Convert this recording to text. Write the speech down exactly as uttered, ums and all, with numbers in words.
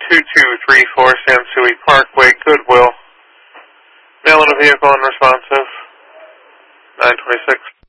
two two three four Sansui Parkway, Goodwill. Mail in a vehicle unresponsive. nine twenty-six.